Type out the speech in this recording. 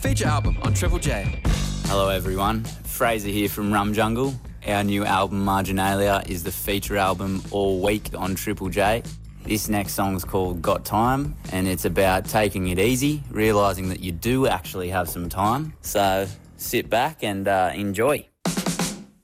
Feature album on Triple J. Hello everyone, Fraser here from Rum Jungle. Our new album Marginalia is the feature album all week on Triple J. This next song's called Got Time, and it's about taking it easy, realising that you do actually have some time. So sit back and enjoy.